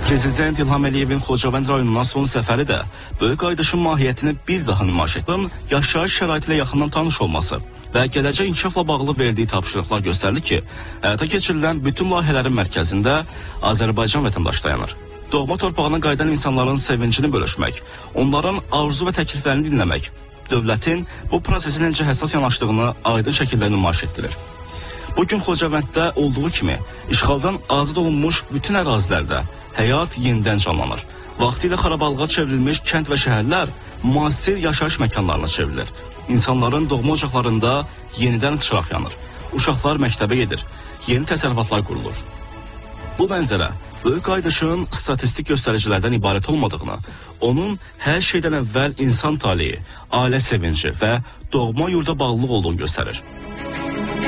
Prezident İlham Əliyevin Xocavənd rayonundan son səfəri də böyük qayıdışın mahiyyətini bir daha nümayiş etdi. Yaşayış şəraiti ilə yaxından tanış olması və gələcək inkişafla bağlı verdiyi tapşırıqlar göstərir ki, həyata keçirilən bütün layihələrin mərkəzində Azərbaycan vətəndaşı dayanır. Doğma torpağına qayıdan insanların sevincini bölüşmək, onların arzu və təkliflərini dinləmək, dövlətin bu prosesin necə həssas yanaşdığını aydın şəkildə nümayiş etdirir. Bugün Xocavənddə olduğu kimi işğaldan azad olunmuş bütün ərazilərdə həyat yenidən canlanır. Vaxtilə xarabalığa çevrilmiş kənd və şəhərlər müasir yaşayış məkanlarına çevrilir. İnsanların doğma ocaqlarında yenidən çıraq yanır. Uşaqlar məktəbə gedir. Yeni təsərrüfatlar qurulur. Bu mənzərə böyük qayıdışın statistik göstəricilərdən ibarət olmadığını, onun hər şeydən əvvəl insan taleyi, ailə sevinci və doğma yurda bağlılıq olduğunu göstərir.